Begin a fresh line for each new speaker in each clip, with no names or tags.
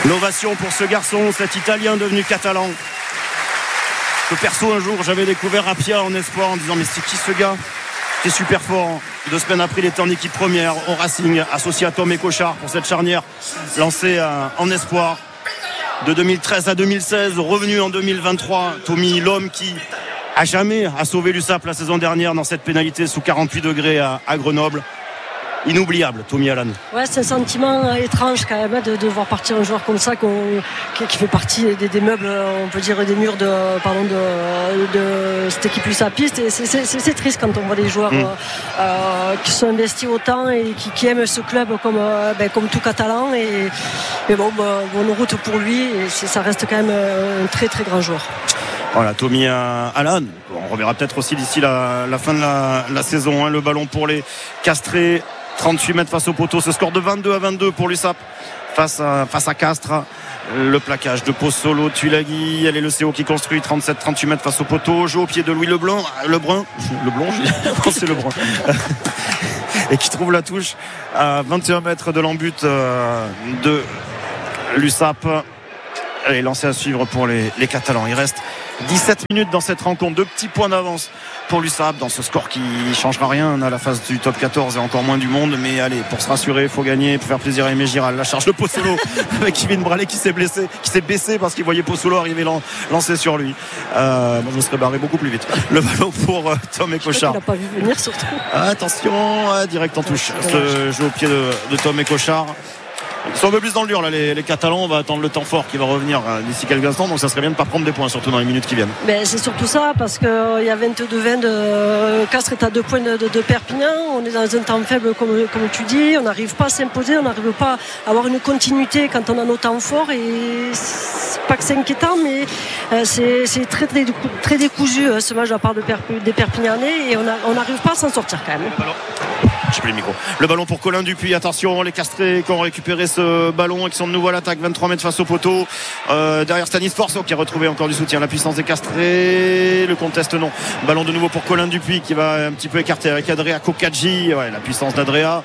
L'ovation pour ce garçon, cet Italien devenu catalan. Que perso un jour j'avais découvert à Pia en espoir en disant mais c'est qui ce gars qui est super fort. 2 semaines après il était en équipe première au Racing, associé à Tomé Cochard pour cette charnière lancée en espoir de 2013 à 2016, revenu en 2023. Tommy, l'homme qui à jamais a sauvé l'USAP la saison dernière dans cette pénalité sous 48 degrés à Grenoble. Inoubliable, Tommy Allan.
Ouais, c'est un sentiment étrange quand même de voir partir un joueur comme ça qui fait partie des meubles, on peut dire des murs de cette équipe USAPiste. Et c'est triste quand on voit des joueurs qui sont investis autant et qui aiment ce club comme tout Catalan. Mais bonne route pour lui. Et ça reste quand même un très très grand joueur.
Voilà, Tommy Allan. On reverra peut-être aussi d'ici la fin de la saison. Le ballon pour les Castrés. 38 mètres face au poteau, ce score de 22-22 pour l'USAP face à Castres. Le plaquage de Pozzolo, Tulagi, elle est le CO qui construit 37-38 mètres face au poteau, jeu au pied de Louis Leblond, c'est Lebrun et qui trouve la touche à 21 mètres de l'embut de l'USAP. Elle est lancée à suivre pour les Catalans. Il reste 17 minutes dans cette rencontre, 2 petits points d'avance pour l'USAP dans ce score qui ne changera rien à la phase du top 14 et encore moins du monde. Mais allez, pour se rassurer, il faut gagner, pour faire plaisir à Aimé Giral. La charge de Pozzolo avec Kevin Braley qui s'est baissé parce qu'il voyait Pozzolo arriver lancer sur lui. Je me serais barré beaucoup plus vite. Le ballon pour Tomé Cochard.
Il n'a pas vu venir surtout.
Attention, direct en touche. Ce jeu au pied de Tomé Cochard. Ils sont un peu plus dans le dur là, les Catalans. On va attendre le temps fort qui va revenir d'ici quelques instants, donc ça serait bien de ne pas prendre des points, surtout dans les minutes qui viennent.
C'est surtout ça, parce qu'il y a 22-20 de Castres est à 2 points de Perpignan. On est dans un temps faible comme tu dis, on n'arrive pas à s'imposer, on n'arrive pas à avoir une continuité quand on a nos temps forts, et c'est pas que c'est inquiétant, mais c'est très, très, très décousu ce match de la part des Perpignanais, et on n'arrive pas à s'en sortir quand même.
J'ai plus le micro. Le ballon pour Colin Dupuis. Attention, les Castrés qui ont récupéré ce ballon et qui sont de nouveau à l'attaque. 23 mètres face au poteau. Derrière Stanis Forceau qui a retrouvé encore du soutien. La puissance des Castrés. Le conteste non. Ballon de nouveau pour Colin Dupuis qui va un petit peu écarter avec Adrea Kokadji. La puissance d'Adrea.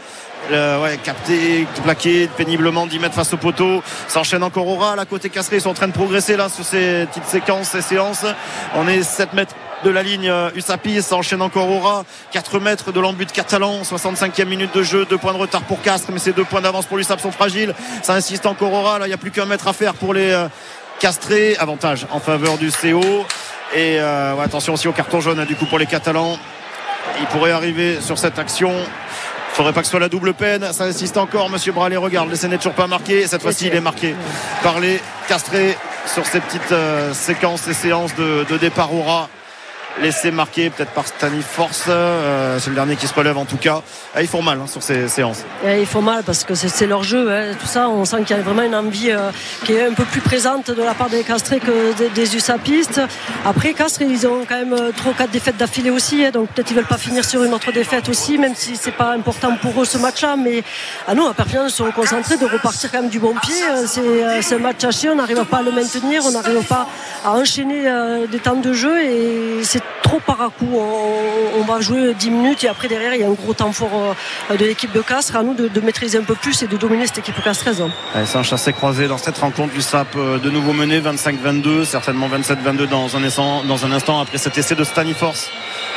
Capté, plaqué péniblement 10 mètres face au poteau. Ça enchaîne encore au ras. À côté Castrés, ils sont en train de progresser là sur ces petites séquences, ces séances. On est 7 mètres de la ligne USAPI, ça enchaîne encore au ras. 4 mètres de l'embut catalan, 65e minute de jeu, 2 points de retard pour Castres, mais ces 2 points d'avance pour l'USAP sont fragiles. Ça insiste encore au ras, là il n'y a plus qu'1 mètre à faire pour les Castrés. Avantage en faveur du CO. Et attention aussi au carton jaune du coup pour les Catalans. Il pourrait arriver sur cette action. Il ne faudrait pas que ce soit la double peine. Ça insiste encore. Monsieur Braley regarde. L'essai n'est toujours pas marqué. Cette fois-ci, il est marqué par les Castrés sur ces petites séquences et séances de départ au ras. Laissé marquer peut-être par Stanis Force, c'est le dernier qui se relève en tout cas. Ils font mal sur ces séances.
Ils font mal parce que c'est leur jeu, tout ça. On sent qu'il y a vraiment une envie qui est un peu plus présente de la part des Castrés que des USAPistes. Après Castres, ils ont quand même 3 ou 4 défaites d'affilée aussi, donc peut-être ils veulent pas finir sur une autre défaite aussi, même si c'est pas important pour eux ce match-là. Mais à nous, à Perpignan, ils sont concentrés de repartir quand même du bon pied. C'est un match haché, on n'arrive pas à le maintenir, on n'arrive pas à enchaîner des temps de jeu, et c'est trop par à coup. On va jouer 10 minutes et après derrière il y a un gros temps fort de l'équipe de Castres. À nous de maîtriser un peu plus et de dominer cette équipe castraise.
C'est un chassé-croisé dans cette rencontre. l'USAP de nouveau mené 25-22, certainement 27-22 dans un instant après cet essai de Stanis Force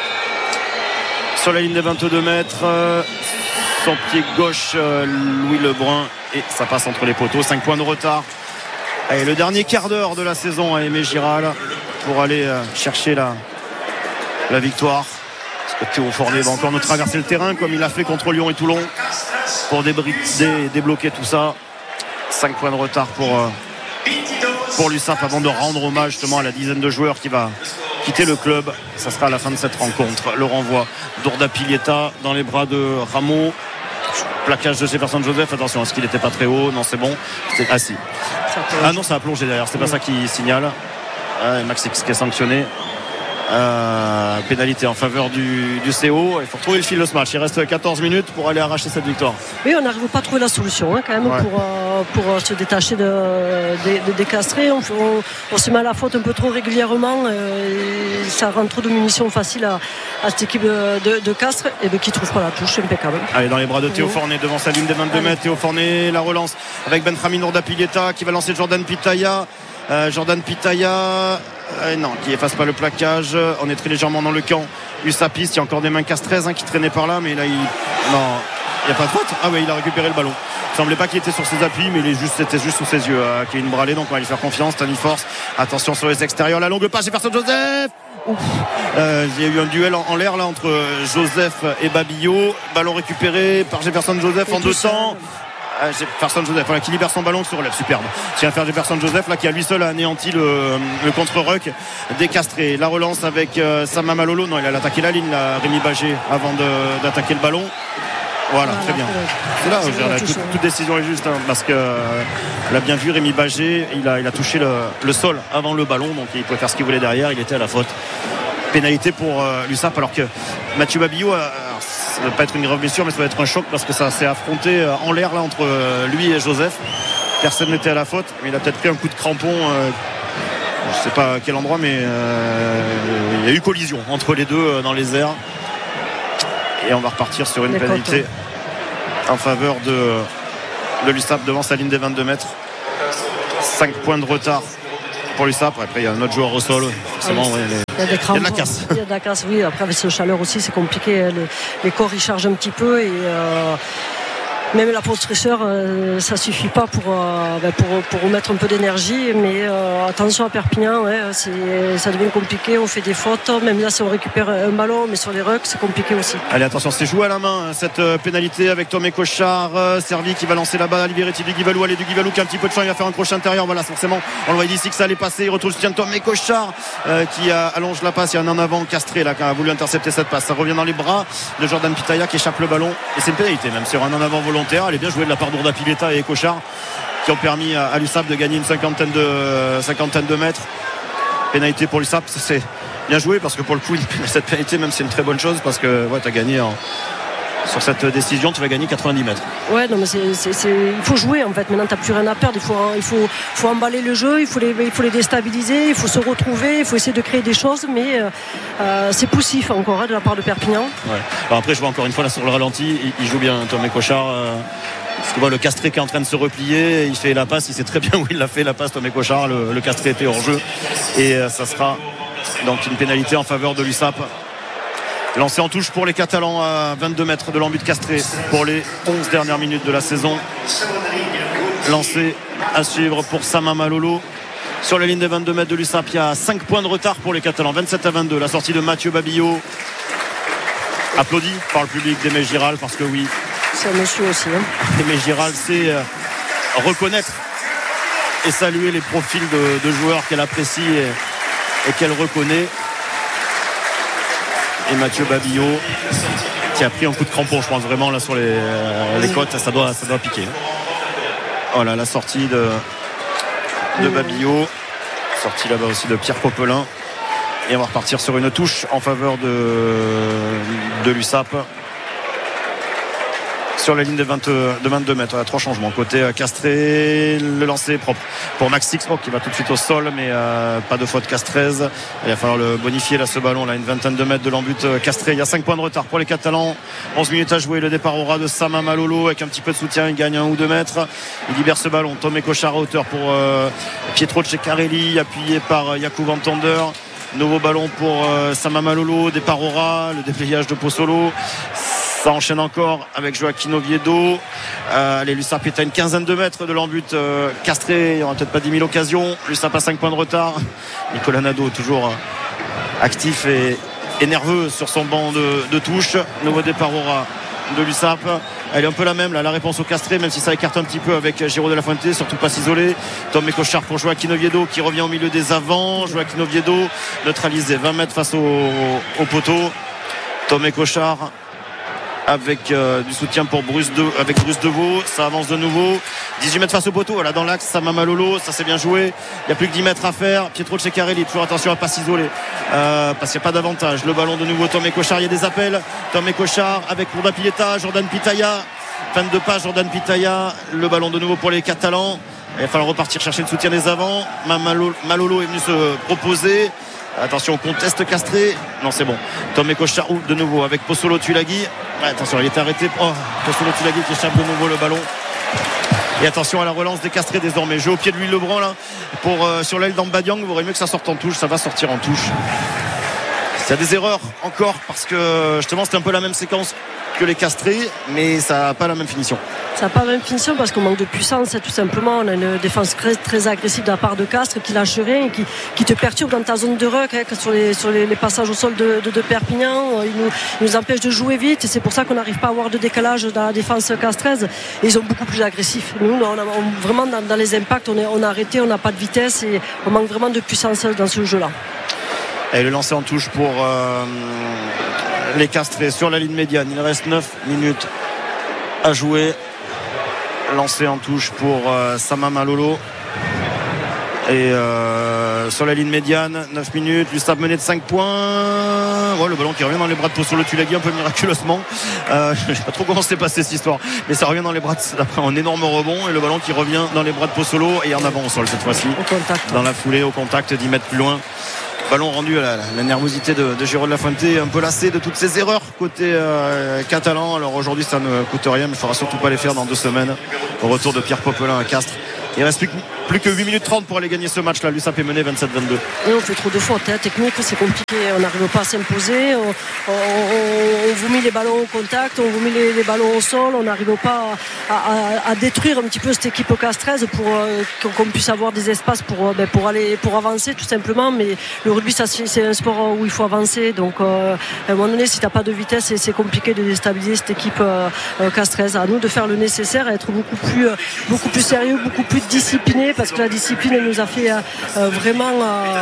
sur la ligne des 22 mètres. Son pied gauche, Louis Lebrun, et ça passe entre les poteaux. 5 points de retard. Et le dernier quart d'heure de la saison à Aimé Giral pour aller chercher la victoire. Parce que Théo Fournier va encore nous traverser le terrain comme il l'a fait contre Lyon et Toulon pour débloquer tout ça. 5 points de retard pour l'USAP avant de rendre hommage justement à la dizaine de joueurs qui va quitter le club. Ça sera à la fin de cette rencontre. Le renvoi d'Orda Pilieta dans les bras de Rameau. Plaquage de Jefferson Joseph. Attention, est-ce qu'il n'était pas très haut? Non, c'est bon. Si. Ah non, ça a plongé derrière. C'est pas ça qui signale. Max qui est sanctionné. Pénalité en faveur du CO. Il faut retrouver le fil de ce match. Il reste 14 minutes pour aller arracher cette victoire.
Oui, on n'arrive pas à trouver la solution quand même pour se détacher des Castrés. On se met à la faute un peu trop régulièrement et ça rend trop de munitions faciles à cette équipe de Castres qui ne trouve pas la touche. Impeccable.
Allez, dans les bras de Théo Fornet devant sa ligne des 22 mètres. Théo Fornet, la relance avec Benjamin Nourdapileta qui va lancer Jordan Pitaya. Qui efface pas le plaquage. On est très légèrement dans le camp USAPiste. Il y a encore des mains castraises qui traînaient par là, mais là il n'y a pas de faute. Ah oui, il a récupéré le ballon. Il semblait pas qu'il était sur ses appuis, mais c'était juste sous ses yeux. Kevin Bralé, donc on va lui faire confiance. Tony Force, attention sur les extérieurs, la longue passe, Jefferson Joseph. Il y a eu un duel en l'air là entre Joseph et Babillot. Ballon récupéré par Jefferson Joseph en deux temps. Jefferson Joseph qui libère son ballon, qui se relève, superbe. Tient à faire Jefferson Joseph qui à lui seul a anéanti le contre-ruck des Castrés. La relance avec Sama Malolo. Non, il a attaqué la ligne là, Rémi Bagé avant d'attaquer le ballon. Voilà, très bien. C'est là où toute décision est juste parce que elle a bien vu Rémi Bagé, il a touché le sol avant le ballon, donc il pouvait faire ce qu'il voulait derrière, il était à la faute. Pénalité pour l'USAP, alors que Mathieu Babillot, ça ne va pas être une grave blessure, mais ça va être un choc parce que ça s'est affronté en l'air là entre lui et Joseph. Personne n'était à la faute, mais il a peut-être pris un coup de crampon. Je ne sais pas à quel endroit, mais il y a eu collision entre les deux dans les airs. Et on va repartir sur une pénalité en faveur de l'USAP devant sa ligne des 22 mètres. 5 points de retard pour l'USAP. Après il y a un autre joueur au sol. Forcément,
il y a de la casse. Il y a de la casse, oui. Après avec ce chaleur aussi c'est compliqué. Les corps ils chargent un petit peu et même la pause fraîcheur ça suffit pas pour remettre un peu d'énergie, mais attention à Perpignan, ça devient compliqué, on fait des fautes, même là si on récupère un ballon, mais sur les rucks c'est compliqué aussi.
Allez, attention, c'est joué à la main cette pénalité avec Tomé Cochard, Servi qui va lancer la balle à Liberty du Guivalou. Allez, du Guivalou qui a un petit peu de champ, il va faire un crochet intérieur, voilà, forcément on le voyait d'ici que ça allait passer. Il retrouve le soutien de Tomé Cochard qui allonge la passe. Il y a un en avant Castré là qui a voulu intercepter cette passe, ça revient dans les bras de Jordan Pitaya qui échappe le ballon et c'est une pénalité même sur un en avant volontaire. Elle est bien jouée de la part d'Ourdapileta et Cochard qui ont permis à l'USAP de gagner une cinquantaine de mètres. Pénalité pour l'USAP, c'est bien joué parce que pour le coup cette pénalité même c'est une très bonne chose parce que tu as gagné sur cette décision, tu vas gagner 90 mètres.
Ouais, non mais il faut jouer en fait. Maintenant tu n'as plus rien à perdre, il faut emballer le jeu, il faut les déstabiliser, il faut se retrouver, il faut essayer de créer des choses, mais c'est poussif encore de la part de Perpignan.
Ouais. Alors après je vois encore une fois là sur le ralenti, il joue bien Tomé Cochard. Parce que le Castré qui est en train de se replier, il fait la passe, il sait très bien où il l'a fait la passe. Tomé Cochard, le Castré était hors jeu et ça sera donc une pénalité en faveur de l'USAP. Lancé en touche pour les Catalans à 22 mètres de l'embut Castré pour les 11 dernières minutes de la saison. Lancé à suivre pour Sama Malolo sur la ligne des 22 mètres de l'USAP. Il y a 5 points de retard pour les Catalans, 27-22. La sortie de Mathieu Babillot, applaudi par le public d'Aimé Giral parce que oui,
c'est un monsieur aussi.
Aimé Giral sait reconnaître et saluer les profils de joueurs qu'elle apprécie et qu'elle reconnaît. Et Mathieu Babillot qui a pris un coup de crampon, je pense vraiment là sur les côtes, ça doit piquer. Voilà la sortie de Babillot, sortie là-bas aussi de Pierre Popelin, et on va repartir sur une touche en faveur de l'USAP sur la ligne de 22 mètres. Il y a 3 changements côté Castré. Le lancer propre pour Max Sixrock qui va tout de suite au sol, mais pas de faute castraise. Il va falloir le bonifier là, ce ballon là, une vingtaine de mètres de l'embut Castré. Il y a 5 points de retard pour les Catalans, 11 minutes à jouer. Le départ au ras de Sama Malolo avec un petit peu de soutien, il gagne 1 ou 2 mètres, il libère ce ballon. Tomé Cochard à hauteur pour Pietro Ceccarelli, appuyé par Jakub Antander. Nouveau ballon pour Sama Malolo, départ au ras, le déplayage de Pozzolo. Ça enchaîne encore avec Joaquin Oviedo. Allez, l'USAP est à une quinzaine de mètres de l'embut Castré. Il n'y aura peut-être pas 10 000 occasions. L'USAP a 5 points de retard. Nicolas Nadeau toujours actif et nerveux sur son banc de touche. Nouveau départ au ras de l'USAP. Elle est un peu la même là, la réponse au Castré, même si ça écarte un petit peu avec Giro de la Fuente, surtout pas s'isoler. Tomé Cochard pour Joaquin Oviedo qui revient au milieu des avants. Joaquin Oviedo neutralisé 20 mètres face au poteau. Tomé Cochard avec du soutien pour Bruce Deveau, ça avance de nouveau. 18 mètres face au poteau, voilà, dans l'axe, Sama Malolo, ça c'est bien joué. Il n'y a plus que 10 mètres à faire. Pietro Ceccarelli, toujours attention à ne pas s'isoler, parce qu'il n'y a pas d'avantage. Le ballon de nouveau, Tom Écochard, il y a des appels. Tom Écochard avec Lourdes Pieta, Jordan Pitaya. Fin de pas, Jordan Pitaya. Le ballon de nouveau pour les Catalans. Il va falloir repartir chercher le soutien des avants. Malolo est venu se proposer. Attention, conteste Castré. Non, c'est bon. Tom Écochard de nouveau avec Pozzolo Tulagi. Attention, il est arrêté. Pozzolo Tulagi qui échappe de nouveau le ballon. Et attention à la relance des Castrés désormais. Jeu au pied de Louis Lebrun là sur l'aile d'Ambadiang. Vous aurez mieux que ça sorte en touche. Ça va sortir en touche. Il y a des erreurs encore parce que justement c'était un peu la même séquence que les Castrés, mais ça n'a pas la même finition.
Ça n'a pas la même finition parce qu'on manque de puissance, tout simplement. On a une défense très, très agressive de la part de Castres qui lâche rien et qui te perturbe dans ta zone de ruck, sur les passages au sol de Perpignan. Il nous empêche de jouer vite et c'est pour ça qu'on n'arrive pas à avoir de décalage dans la défense castraise. Et ils sont beaucoup plus agressifs. Nous, vraiment dans les impacts, on a arrêté, on n'a pas de vitesse et on manque vraiment de puissance dans ce jeu-là.
Et le lancer en touche pour les Castrés sur la ligne médiane. Il reste 9 minutes à jouer. Lancé en touche pour Sama Malolo. Et sur la ligne médiane, 9 minutes. L'USAP mené de 5 points. Le ballon qui revient dans les bras de Pozzolo Tulagi un peu miraculeusement. Je ne sais pas trop comment s'est passé cette histoire, mais ça revient dans les bras d'après un énorme rebond. Et le ballon qui revient dans les bras de Pozzolo et en avant au sol cette fois-ci.
Au contact.
Dans la foulée, au contact, 10 mètres plus loin. Ballon rendu à la nervosité de Jérôme Lafuente, un peu lassé de toutes ces erreurs côté catalan. Alors aujourd'hui ça ne coûte rien, mais il ne faudra surtout pas les faire dans 2 semaines au retour de Pierre Popelin à Castres. Il reste plus que 8 minutes 30 pour aller gagner ce match là. L'USAP est mené 27-22.
Et on fait trop de fautes techniques, c'est compliqué, on n'arrive pas à s'imposer, on vous met les ballons au contact, on vous met les ballons au sol, on n'arrive pas à détruire un petit peu cette équipe castraise pour qu'on puisse avoir des espaces pour avancer tout simplement. Mais le rugby c'est un sport où il faut avancer, donc à un moment donné si tu n'as pas de vitesse c'est compliqué de déstabiliser cette équipe castraise. À nous de faire le nécessaire, à être beaucoup plus sérieux, beaucoup plus discipliné, parce que la discipline elle nous a fait vraiment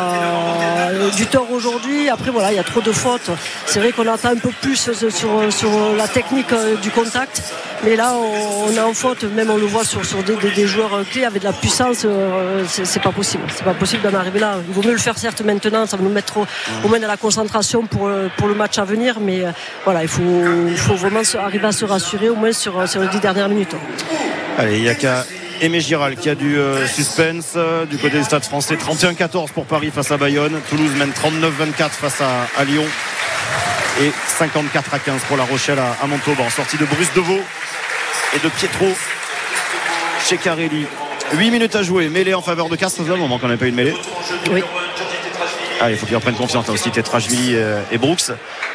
du tort aujourd'hui. Après voilà, il y a trop de fautes, c'est vrai qu'on attend un peu plus sur la technique du contact, mais là on est en faute, même on le voit sur des joueurs clés avec de la puissance. C'est pas possible d'en arriver là. Il vaut mieux le faire certes maintenant, ça va nous mettre au moins dans la concentration pour le match à venir, mais voilà, il faut vraiment arriver à se rassurer au moins sur les 10 dernières minutes.
Allez, il y a qu'à Aimé Giral qui a du suspense du côté du Stade Français. 31-14 pour Paris face à Bayonne. Toulouse mène 39-24 face à Lyon et 54-15 pour La Rochelle à Montauban. Sortie de Bruce Deveau et de Pietro Ceccarelli. 8 minutes à jouer, mêlée en faveur de Castres. Ça fait un moment qu'on n'a pas eu de mêlée.
Oui.
Il faut qu'ils reprennent confiance. Là aussi Tetrashvili et Brooks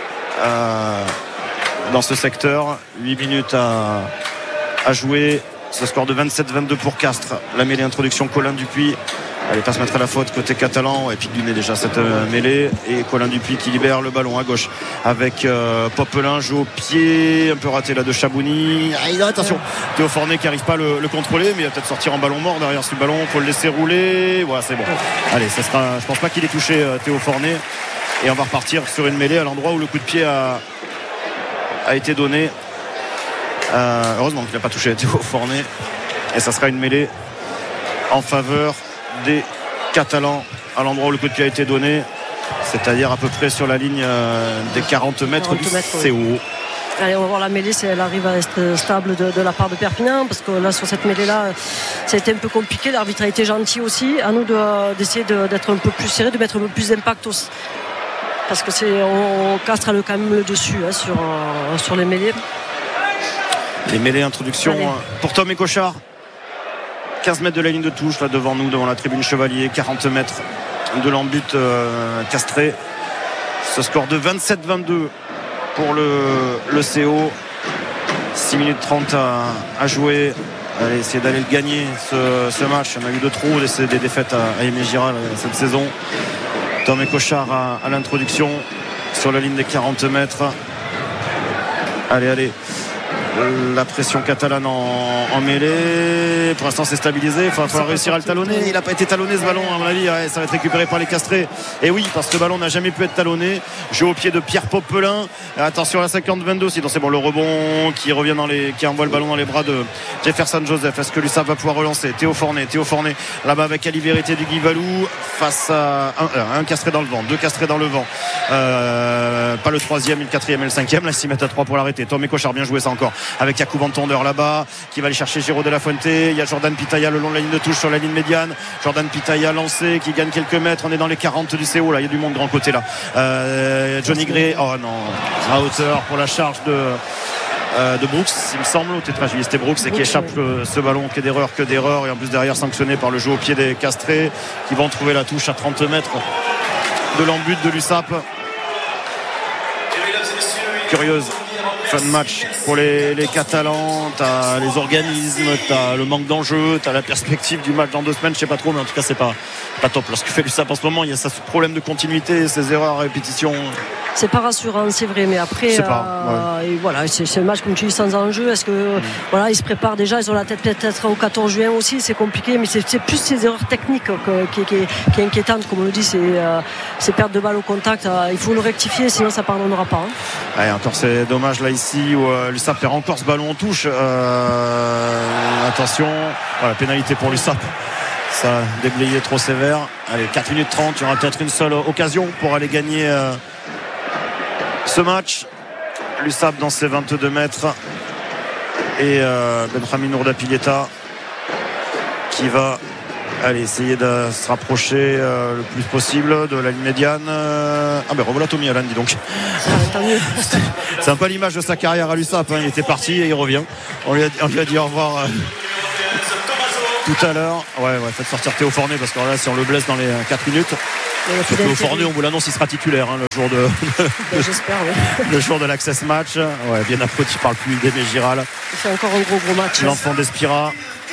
dans ce secteur. 8 minutes à jouer. Ce score de 27-22 pour Castres. La mêlée introduction, Colin Dupuis. Allez, pas se mettre à la faute côté catalan. Et puis du nez déjà cette mêlée. Et Colin Dupuis qui libère le ballon à gauche avec Popelin. Joue au pied. Un peu raté là de Chabouni. Attention. Théo Fornet qui n'arrive pas à le contrôler. Mais il va peut-être sortir en ballon mort derrière ce ballon. Il faut le laisser rouler. Voilà, c'est bon. Allez, ça sera. Je pense pas qu'il ait touché Théo Fornet. Et on va repartir sur une mêlée à l'endroit où le coup de pied a été donné. Heureusement qu'il n'a pas touché Théo Fornet. Et ça sera une mêlée en faveur des Catalans à l'endroit où le coup de pied a été donné, c'est-à-dire à peu près sur la ligne des 40 mètres du CO.
Oui. Allez, on va voir la mêlée si elle arrive à être stable de la part de Perpignan, parce que là sur cette mêlée là ça a été un peu compliqué. L'arbitre a été gentil aussi. À nous d'essayer d'être un peu plus serré, de mettre un peu plus d'impact aussi, parce que Castres a quand même le dessus sur les mêlées.
Les mêlées introduction pour Tom Écochard. 15 mètres de la ligne de touche là devant nous, devant la tribune Chevalier. 40 mètres de l'embut castré. Ce score de 27-22 pour le CO. 6 minutes 30 à jouer. Allez, essayer d'aller le gagner ce match. On a eu de trop des défaites à Aimé Giral cette saison. Tom Écochard à l'introduction sur la ligne des 40 mètres. Allez. La pression catalane en mêlée. Pour l'instant, c'est stabilisé. Il va falloir réussir à le talonner. Il n'a pas été talonné ce ballon, à mon avis. Ouais, ça va être récupéré par les Castrés. Et oui, parce que le ballon n'a jamais pu être talonné. Jeu au pied de Pierre Popelin. Attention à la 50-22 aussi. C'est bon, le rebond qui revient qui envoie le ballon dans les bras de Jefferson Joseph. Est-ce que l'USAP va pouvoir relancer? Théo Fornet là-bas avec Ali Vérité du Guy Valou face à un Castré dans le vent, 2 Castrés dans le vent. Pas le 3e, le 4e et le 5e. Là, ils s'y mettent à 3 pour l'arrêter. Tom et Cochard, bien joué ça encore. Avec Yacoub Antondeur là-bas qui va aller chercher Géraud de la Fuente. Il y a Jordan Pitaya le long de la ligne de touche sur la ligne médiane. Jordan Pitaya lancé qui gagne quelques mètres. On est dans les 40 du CO là. Il y a du monde grand côté là. Johnny Gray, oh non, à hauteur pour la charge de Brooks, il me semble, au tétragénie c'était Brooks et qui échappe ce ballon. Que d'erreurs et en plus derrière sanctionné par le jeu au pied des Castrés qui vont trouver la touche à 30 mètres de l'embut de l'USAP. Curieuse fin de match pour les Catalans. T'as les organismes, t'as le manque d'enjeu, t'as la perspective du match dans 2 semaines, je sais pas trop, mais en tout cas c'est pas top. Lorsque fait l'USAP en ce moment, il y a ce problème de continuité, ces erreurs à répétition.
C'est pas rassurant, c'est vrai, mais après et voilà, c'est un match comme tu dis sans enjeu. Est-ce que voilà, ils se préparent déjà, ils ont la tête peut-être au 14 juin aussi, c'est compliqué, mais c'est plus ces erreurs techniques qui est inquiétante, comme on le dit, c'est perte de balle au contact. Il faut le rectifier, sinon ça pardonnera pas.
Ouais, encore c'est dommage là ici où l'USAP perd encore ce ballon en touche. Attention, voilà, pénalité pour l'USAP. Ça a déblayé trop sévère. Allez, 4 minutes 30, il y aura peut-être une seule occasion pour aller gagner ce match. L'USAP dans ses 22 mètres et Benjamin Ourdapilleta qui va essayer de se rapprocher le plus possible de la ligne médiane. Revoilà Tommy Allan, dis donc. C'est un peu l'image de sa carrière à l'USAP, il était parti et il revient. On lui a dit au revoir tout à l'heure. Faites sortir Théo Fornet parce que là si on le blesse dans les 4 minutes, Théo Fornet, on vous l'annonce, il sera titulaire le jour de
j'espère, oui.
Le jour de l'Access Match. Bien applaudi par le public d'Aimé Giral.
Il fait encore un gros match.
L'enfant d'Espira.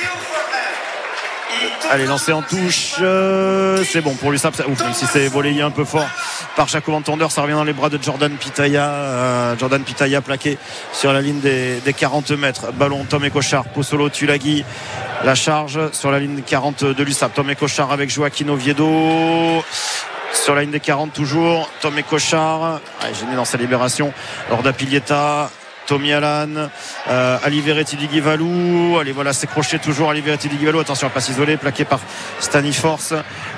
Allez, lancé en touche, c'est bon pour l'USAP, même si c'est volleyé un peu fort par Jacob Antondeur, ça revient dans les bras de Jordan Pitaya. Jordan Pitaya plaqué sur la ligne des 40 mètres. Ballon Tom et Cochard, Pozzolo Tulagi, la charge sur la ligne 40 de l'USAP. Tom et Cochard avec Joaquin Oviedo sur la ligne des 40 toujours. Tom et Cochard, gêné dans sa libération. Ourdapilleta, Tommy Allan, Ali Vérité du Guy Valou. Allez, voilà, c'est crochet toujours Ali Vérité du Guy Valou. Attention à passe isolée, plaqué par Stani Force.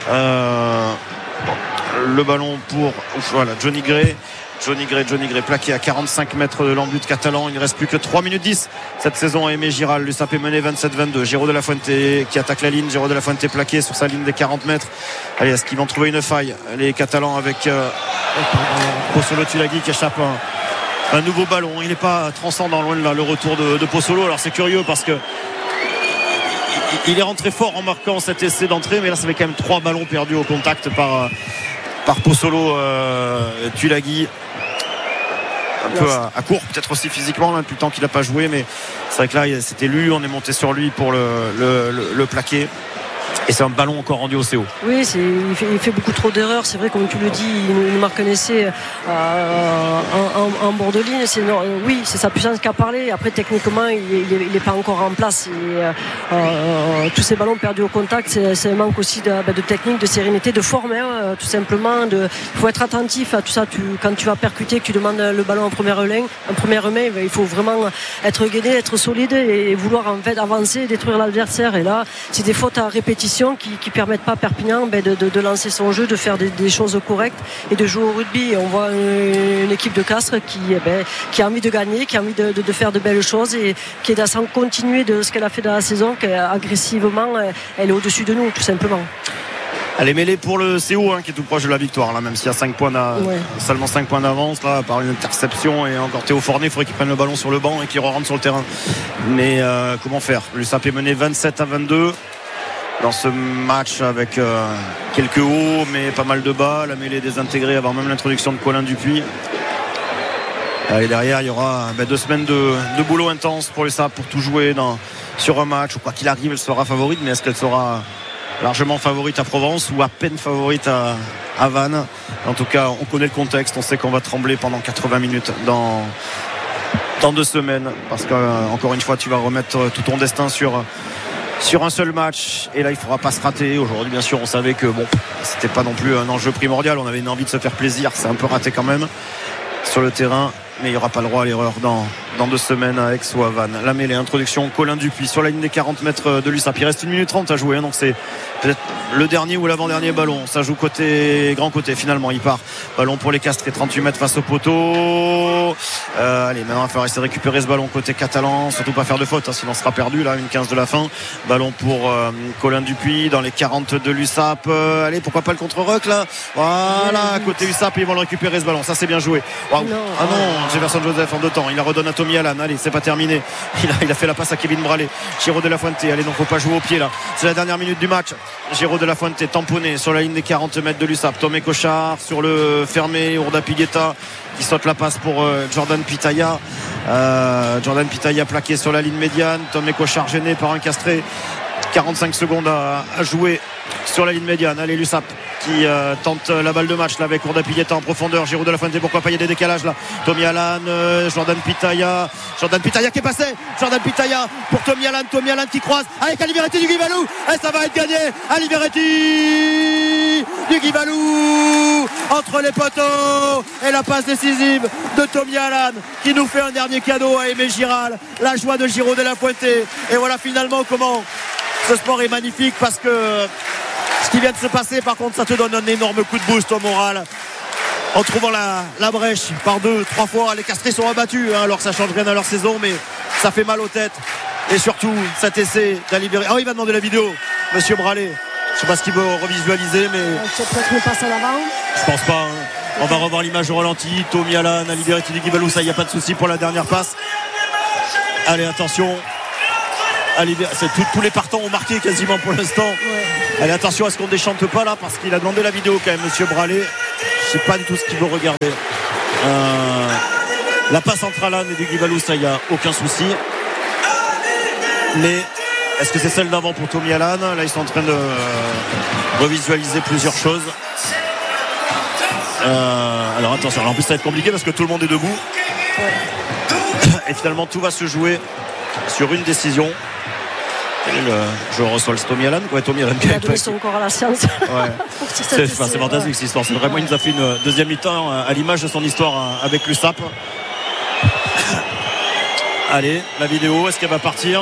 Le ballon pour Johnny Gray plaqué à 45 mètres de l'embut catalan. Il ne reste plus que 3 minutes 10 cette saison à Aimé Giral. L'USAP est mené 27-22. Géraud de la Fuente qui attaque la ligne. Géraud de la Fuente plaqué sur sa ligne des 40 mètres. Allez, est-ce qu'ils vont trouver une faille, les Catalans, avec Pozzolo Tulagi qui échappe un nouveau ballon. Il n'est pas transcendant loin de là, le retour de Pozzolo. Alors c'est curieux parce que il est rentré fort en marquant cet essai d'entrée, mais là ça fait quand même 3 ballons perdus au contact par Pozzolo Tulagi. Un peu à court, peut-être aussi physiquement là, depuis le temps qu'il n'a pas joué, mais c'est vrai que là c'était lui, on est monté sur lui pour le plaquer. Et c'est un ballon encore rendu au CO.
Oui, il fait beaucoup trop d'erreurs. C'est vrai, comme tu le dis, il marque un essai en bord de ligne. Oui, c'est sa puissance qui a parlé. Après, techniquement, il n'est pas encore en place. Tous ces ballons perdus au contact, c'est un manque aussi de technique, de sérénité, de forme, tout simplement. Il faut être attentif à tout ça. Quand tu vas percuter, que tu demandes le ballon en première main, il faut vraiment être guidé, être solide et vouloir en fait avancer, détruire l'adversaire. Et là, c'est des fautes à répétition qui permettent pas à Perpignan de lancer son jeu, de faire des choses correctes et de jouer au rugby. Et on voit une équipe de Castres qui a envie de gagner, qui a envie de faire de belles choses et qui est à continuer de ce qu'elle a fait dans la saison, qu'agressivement elle est au-dessus de nous, tout simplement.
Elle est mêlée pour le CO qui est tout proche de la victoire là, même s'il y a 5 points seulement 5 points d'avance là, par une interception. Et encore Théo Fornet, il faudrait qu'il prenne le ballon sur le banc et qu'il rentre sur le terrain, mais comment faire? L'USAP est mené 27-22 dans ce match avec quelques hauts mais pas mal de bas. La mêlée désintégrée avant même l'introduction de Colin Dupuis. Et derrière il y aura 2 semaines de boulot intense pour l'USAP pour tout jouer sur un match. Ou quoi qu'il arrive, elle sera favorite, mais est-ce qu'elle sera largement favorite à Provence ou à peine favorite à Vannes? En tout cas, on connaît le contexte, on sait qu'on va trembler pendant 80 minutes dans 2 semaines, parce qu'encore une fois tu vas remettre tout ton destin sur un seul match, et là il ne faudra pas se rater. Aujourd'hui bien sûr on savait que c'était pas non plus un enjeu primordial, on avait une envie de se faire plaisir, c'est un peu raté quand même sur le terrain, mais il n'y aura pas le droit à l'erreur dans 2 semaines à Aix ou à Vannes. La mêlée, introduction Colin Dupuis sur la ligne des 40 mètres de l'USAP. Il reste 1 minute 30 à jouer, donc c'est peut-être le dernier ou l'avant-dernier ballon. Ça joue grand côté, finalement il part. Ballon pour les Castrés, 38 mètres face au poteau. Allez, maintenant il va falloir essayer de récupérer ce ballon côté catalan, surtout pas faire de faute, sinon on sera perdu là, 1:15 de la fin. Ballon pour Colin Dupuis dans les 40 de l'USAP. Allez, pourquoi pas le contre-ruck là. Voilà, côté USAP, ils vont le récupérer ce ballon, ça c'est bien joué. Wow. Ah non, Jefferson Joseph en 2 temps, il la redonne à Tommy Allan. Allez, c'est pas terminé, il a fait la passe à Kevin Bralé. Giro de la Fuente, allez, non faut pas jouer au pied là, c'est la dernière minute du match. Giro de la Fuente tamponné sur la ligne des 40 mètres de l'USAP. Tomé Cochard sur le fermé, Ourda Pigueta qui saute la passe pour Jordan Pitaya. Jordan Pitaya plaqué sur la ligne médiane. Tomé Cochard gêné par un Castré. 45 secondes à jouer sur la ligne médiane. Allez, l'USAP qui tente la balle de match là avec Ourda Pigueta en profondeur. Giro de la Fuente, pourquoi pas, il y a des décalages là. Tommy Allan, Jordan Pitaya qui est passé. Jordan Pitaya pour Tommy Allan qui croise avec Aliveretti du Guivalou, et ça va être gagné. Aliveretti du Guivalou entre les poteaux, et la passe décisive de Tommy Allan qui nous fait un dernier cadeau à Aimé Giral. La joie de Giro de la Fuente. Et voilà finalement comment ce sport est magnifique, parce que ce qui vient de se passer, par contre, ça te donne un énorme coup de boost au moral. En trouvant la brèche par 2-3 fois, les Castrés sont abattus, alors ça change rien à leur saison, mais ça fait mal aux têtes. Et surtout cet essai d'Aliveretti. Il va demander la vidéo, monsieur Bralé. Je sais pas ce qu'il veut revisualiser, mais
peut-être une passe à l'avant.
Je pense pas. On va revoir l'image au ralenti. Tommy Allan, Aliveretti du Guivalou, ça, il n'y a pas de souci pour la dernière passe. Allez, attention. Tous les partants ont marqué quasiment pour l'instant.
Ouais.
Allez, attention à ce qu'on ne déchante pas là, parce qu'il a demandé la vidéo quand même, monsieur Bralé. Je sais pas du tout ce qu'il veut regarder. La passe entre Allan et du Guivalou, ça, il n'y a aucun souci. Mais est-ce que c'est celle d'avant pour Tommy Allan? Là, ils sont en train de revisualiser plusieurs choses. Alors attention, alors en plus ça va être compliqué parce que tout le monde est debout. Ouais. Et finalement tout va se jouer sur une décision. Je reçois le Tommy Allan. Ouais, Tommy Allan qui
a donné son corps à la science.
Ouais. c'est fantastique cette histoire. C'est vraiment, il nous a fait une deuxième mi-temps à l'image de son histoire avec l'USAP. Allez, la vidéo, est-ce qu'elle va partir?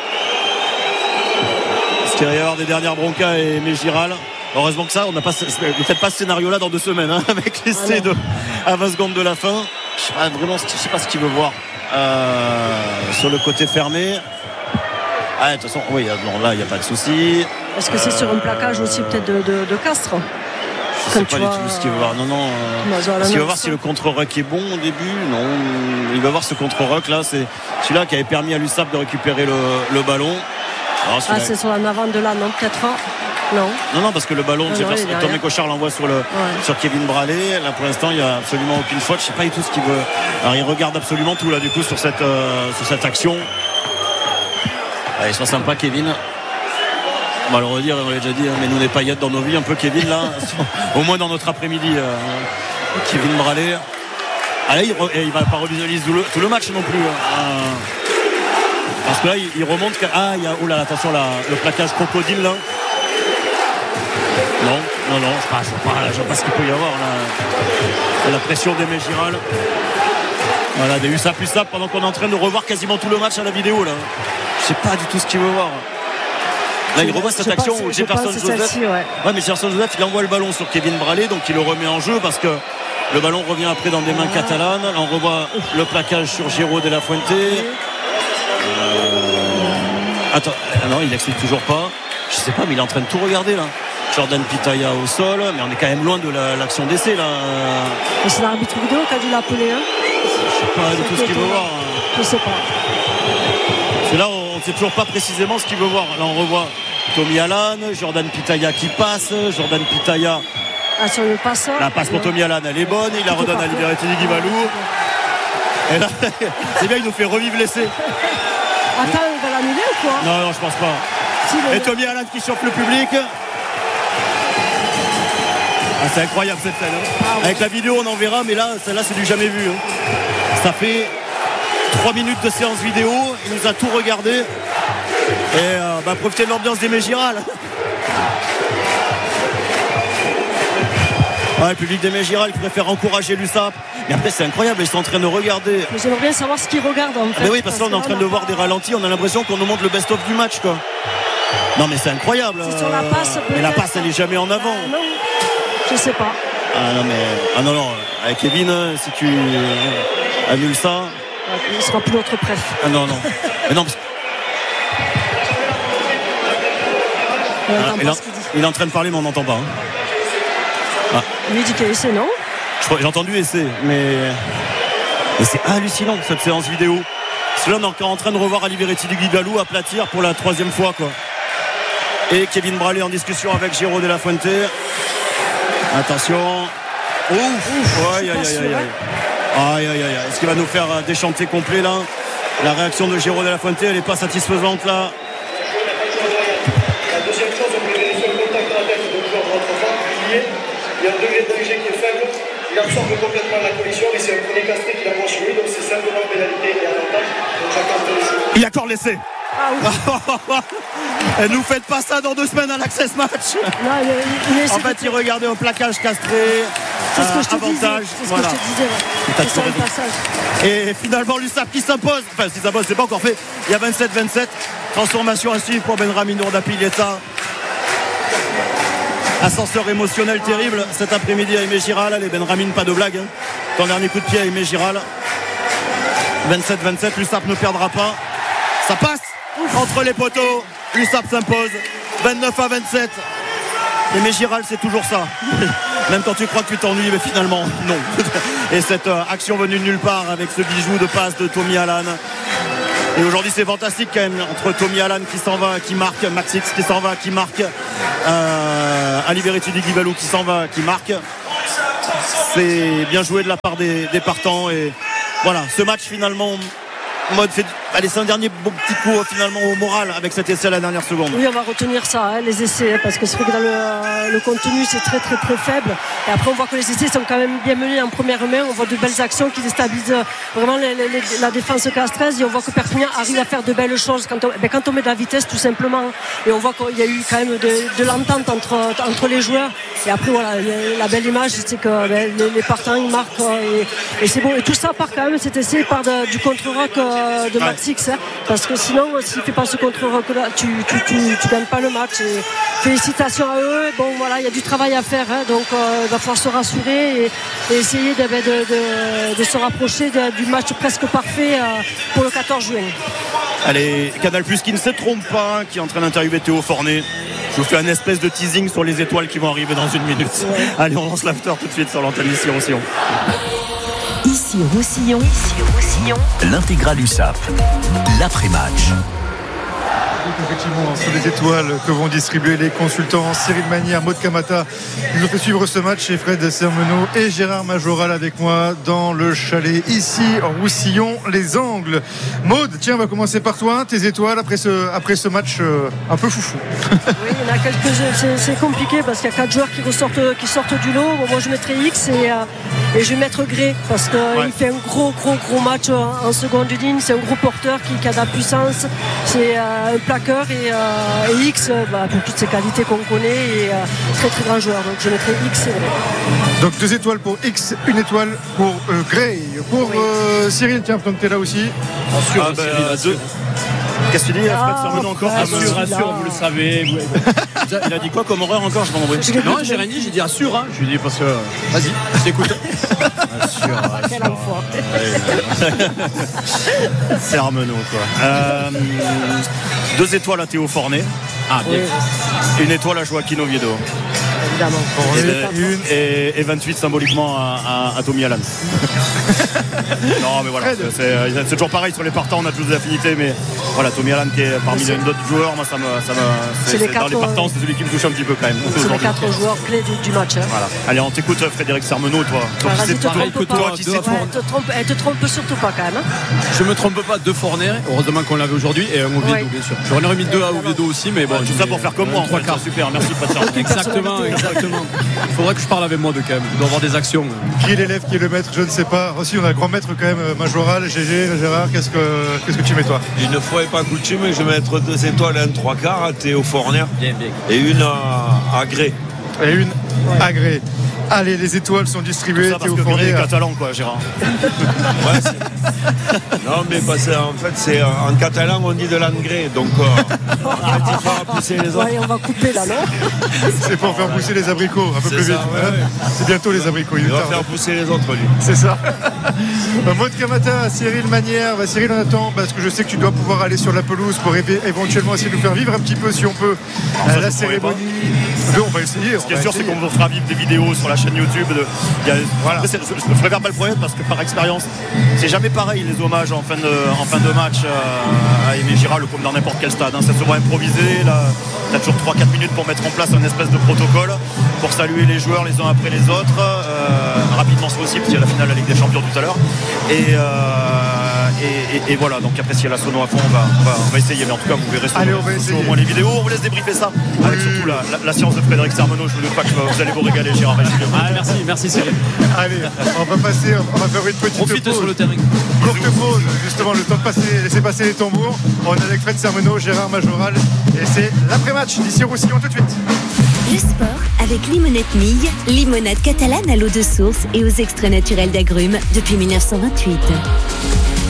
Est-ce qu'il va y avoir des dernières broncas et Aimé Giral? Heureusement que ça, on n'a pas, ne faites pas ce scénario là dans 2 semaines, avec l'essai à 20 secondes de la fin. Je sais pas ce qu'il veut voir sur le côté fermé. De toute façon, oui, non, là il n'y a pas de souci.
Est-ce que c'est sur un plaquage aussi peut-être de Castres?
Je sais pas du tout ce qu'il veut voir. Non. Est-ce qu'il va voir si le contre-ruck est bon au début? Non. Il va voir ce contre-ruck là. C'est celui-là qui avait permis à l'USAP de récupérer le ballon. Alors,
c'est sur la avant de là, non? Peut-être pas.
Non, parce que le ballon, Tomé Cochard l'envoie sur Kevin Bralé. Là pour l'instant il n'y a absolument aucune faute. Je sais pas du tout ce qu'il veut. Alors il regarde absolument tout là du coup sur cette action. Allez, sois sympa Kevin. On va le redire, on l'a déjà dit, mais nous n'est pas paillettes dans nos vies un peu Kevin là. Au moins dans notre après-midi. Kevin Bralé. Allez, il va pas revisualiser tout le match non plus. Parce que là il remonte. Il y a, oh là, attention là, le plaquage crocodile là. Non, je vois pas ce qu'il peut y avoir là. La pression d'Aimé Giral. Voilà, des USAP pendant qu'on est en train de revoir quasiment tout le match à la vidéo là. Je sais pas du tout ce qu'il veut voir. Là il revoit cette action où Jefferson Joseph. Ouais, mais Jefferson Joseph il envoie le ballon sur Kevin Bralé, donc il le remet en jeu parce que le ballon revient après dans des mains catalanes. Là, on revoit le plaquage sur Giro de la Fuente. Attends, non, il n'explique toujours pas. Je sais pas, mais il est en train de tout regarder là. Jordan Pitaya au sol, mais on est quand même loin de l'action d'essai là.
C'est l'arbitre vidéo qui a dû l'appeler.
Je sais pas du tout ce qu'il veut voir.
Je sais pas.
C'est là on ne sait toujours pas précisément ce qu'il veut voir. Là on revoit Tommy Allan, Jordan Pitaya qui passe. Jordan Pitaya.
Sur le passe.
La passe pour Tommy Allan, elle est bonne. Il la redonne à Aliveretti du Guivalou. Et là, c'est bien, il nous fait revivre l'essai.
Attends, il va l'annuler ou quoi?
Non, je pense pas. Et Tommy Allan qui chauffe le public. C'est incroyable cette scène. Avec la vidéo on en verra, mais là celle-là c'est du jamais vu. Ça fait 3 minutes de séance vidéo. Il nous a tout regardé. Et profiter de l'ambiance des Mégirales. Le public des Mégirales qui préfère encourager l'USAP. Mais après c'est incroyable, ils sont en train de regarder.
Mais j'aimerais bien savoir ce qu'ils regardent en fait.
Mais oui, parce que là on est en train de voir des ralentis. On a l'impression qu'on nous montre le best-of du match quoi. Non mais c'est incroyable.
C'est sur la passe,
mais la passe elle est jamais en avant.
Non, je sais pas.
Non, avec Kevin, si tu annules ça.
Il sera plus notre préf.
Non. Mais non, parce... il est en train de parler mais on n'entend pas.
Lui dit qu'il y a essai, non?
J'ai entendu essai, mais c'est hallucinant cette séance vidéo. Parce que là on est encore en train de revoir Aliveretti du Guigalou aplatir pour la 3e fois quoi. Et Kevin Braley en discussion avec Giro de la Fuente. Attention. Aïe. Est-ce qu'il va nous faire déchanter complet là? La réaction de Giro de la Fuente elle n'est pas satisfaisante là.
La deuxième chose, on peut vérifier le contact de la tête de joueur de notre part, il y a un degré de danger qui est faible, il absorbe complètement la collision et c'est un premier castré qui l'approche lui, donc c'est simplement pénalité et avantage. Donc j'accorde l'essai.
Il accorde l'essai. Et nous faites pas ça dans 2 semaines à l'Access Match.
Non,
en fait il regardait au plaquage castré.
C'est ce que je te
avantage.
disais. C'est ce que je te disais. C'est ça le passage.
Et finalement l'USAP qui s'impose. Enfin si ça pose c'est pas encore fait. Il y a 27-27. Transformation à suivre pour Benramine Ourdapilleta. Ascenseur émotionnel terrible cet après-midi à Aimé Giral. Allez Benramine, pas de blague. Ton dernier coup de pied à Aimé Giral. 27-27. l'USAP ne perdra pas. Ça passe entre les poteaux. l'USAP s'impose 29-27. Aimé Giral c'est toujours ça. Même quand tu crois que tu t'ennuies, mais finalement non. Et cette action venue de nulle part avec ce bijou de passe de Tommy Allan. Et aujourd'hui c'est fantastique quand même entre Tommy Allan qui s'en va, qui marque, Maxix qui s'en va, qui marque, Aliveretti di Guigalou qui s'en va, qui marque. C'est bien joué de la part des partants. Et voilà, ce match finalement mode fait. Allez, c'est un dernier bon petit coup finalement au moral avec cet essai à la dernière seconde.
Oui, on va retenir ça, les essais, parce que c'est vrai que dans le contenu c'est très très très faible. Et après on voit que les essais sont quand même bien menés en première main. On voit de belles actions qui déstabilisent vraiment la défense castraise. Et on voit que Perpignan arrive à faire de belles choses quand on met de la vitesse tout simplement. Et on voit qu'il y a eu quand même de l'entente entre les joueurs. Et après voilà, la belle image c'est que les partants ils marquent et c'est bon. Et tout ça part quand même, cet essai part du contre-rock de Maxix, hein, parce que sinon s'il ne fait pas ce contre-rock là tu gagnes pas le match. Et félicitations à eux. Bon voilà, il y a du travail à faire, hein, donc il va falloir se rassurer et essayer de se rapprocher du match presque parfait pour le 14 juin.
Allez, Canal Plus qui ne se trompe pas, qui est en train d'interviewer Théo Fornet. Je vous fais un espèce de teasing sur les étoiles qui vont arriver dans 1 minute. Ouais. Allez, on lance l'after tout de suite sur l'antenne ici Roussillon.
Ici Roussillon, l'intégrale USAP, l'après-match.
Effectivement, sur les étoiles que vont distribuer les consultants Cyril Manière, Maud Kamata. Ils ont fait suivre ce match et Fred Sermenot et Gérard Majoral avec moi dans le chalet ici en Roussillon, les Angles. Maud, tiens, on va commencer par toi. Tes étoiles après ce match un peu foufou.
Oui, il y en a quelques-uns. C'est compliqué parce qu'il y a 4 joueurs qui sortent du lot. Bon, moi, je mettrai X et je vais mettre Gray parce qu'il fait un gros match en seconde ligne. C'est un gros porteur qui a de la puissance. C'est un plaqueur et X pour toutes ses qualités qu'on connaît et très très grand joueur. Donc je mettrai X et Gray.
Donc 2 étoiles pour X, 1 étoile pour Gray. Pour Cyril, tiens, donc t'es là aussi.
Cyril, qu'est-ce que tu dis Fred Sermenot encore?
Rassure, vous le savez.
Il a dit quoi comme horreur encore? Je m'en envoie.
Non, j'ai rien dit, j'ai dit assure. Hein. Je lui dis parce que. Vas-y, je t'écoute. Assure.
Sermenot quoi. 2 étoiles à Théo Fornet.
Ah bien.
1 étoile à Joaquin Oviedo.
Évidemment.
Et 28 symboliquement à Tommy Allan. Non mais voilà, c'est toujours pareil sur les partants, on a tous des affinités, mais voilà, Tommy Allan qui est parmi les autres joueurs, moi ça me dans les partants, c'est celui qui me touche un petit peu quand même.
C'est les 4 joueurs clés du match. Hein.
Voilà. Allez, on t'écoute Frédéric Sermenot, toi.
Vas-y, te trompe surtout pas quand même. Hein.
Je me trompe pas, 2 Forner, heureusement qu'on l'avait aujourd'hui, et un Oviedo bien sûr. J'en aurais mis 2 à Oviedo aussi, mais bon.
Tout ça pour faire comme moi en fait. Super, merci Fred Sermenot.
Exactement. Exactement. Il faudrait que je parle avec moi de quand même. Il doit avoir des actions.
Qui est l'élève, qui est le maître, je ne sais pas. Aussi, on a le grand maître quand même, Majoral, GG, Gérard, qu'est-ce que tu mets toi?
Une fois et pas coutume, je vais mettre 2 étoiles et un 3/4 à Théo Fournier.
Bien.
Et une à Gré.
Et une à Gré. Allez, les étoiles sont distribuées.
Ça parce que Gré est catalan, quoi, Gérard.
Ouais, non, mais parce qu'en fait, c'est en catalan, on dit de l'engrais. Donc, il faut faire pousser les autres.
Ouais, on va couper là, non?
C'est pour faire pousser les abricots un peu plus
ça,
vite.
ouais.
C'est bientôt les abricots.
Il va faire pousser les autres, lui.
C'est ça. Maud Camata, Cyril Manière. Cyril, on attend parce que je sais que tu dois pouvoir aller sur la pelouse pour éventuellement essayer de nous faire vivre un petit peu, si on peut, la cérémonie. On va essayer.
Ce qui est sûr, c'est qu'on vous fera vivre des vidéos sur la chaîne YouTube. Voilà. Je ne préfère pas le projet parce que par expérience, c'est jamais pareil les hommages en fin de match à Aimé Girard, comme dans n'importe quel stade. C'est souvent improvisé. Là, tu as toujours 3-4 minutes pour mettre en place un espèce de protocole pour saluer les joueurs les uns après les autres. Rapidement, c'est possible, parce qu'il y a la finale de la Ligue des Champions tout à l'heure. Et voilà, donc après, s'il y a la sono à fond, on va essayer. Mais en tout cas, vous verrez sur au moins les vidéos. On vous laisse débriefer ça avec surtout la science de Frédéric Sermenot. Je ne doute pas que vous allez vous régaler, Gérard.
Merci Cyril.
Allez, on va faire une petite
Profite
pause.
sur le terrain.
Courte pause, justement, le temps de laisser passer les tambours. On est avec Fred Sermenot, Gérard Majoral. Et c'est l'après-match d'ici Roussillon tout de suite.
Le sport avec Limonette Mille, limonade catalane à l'eau de source et aux extraits naturels d'agrumes depuis 1928.